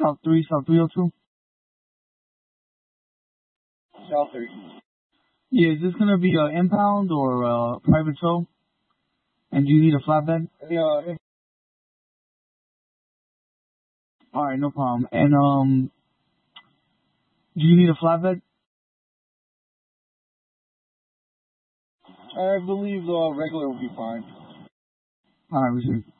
South 302? South 3. Yeah, is this going to be an impound or a private tow? And do you need a flatbed? Yeah. Alright, no problem. And, do you need a flatbed? I believe regular will be fine. Alright, we see.